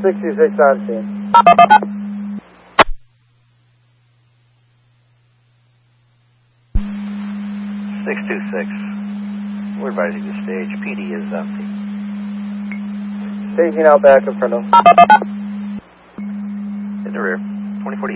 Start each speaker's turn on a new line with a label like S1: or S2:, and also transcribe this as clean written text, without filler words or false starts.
S1: 66 on scene.
S2: 626. We're advising the stage. PD is empty.
S1: Staging out back in front of.